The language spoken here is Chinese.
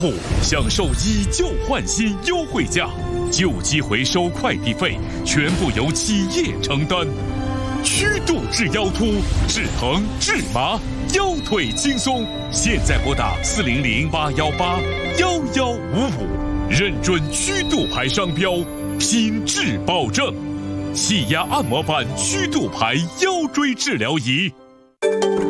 享受以旧换新优惠价，旧机回收快递费全部由企业承担。曲度治腰突，治疼治麻，腰腿轻松。现在拨打400-818-1155，认准曲度牌商标，品质保证。气压按摩板曲度牌腰椎治疗仪。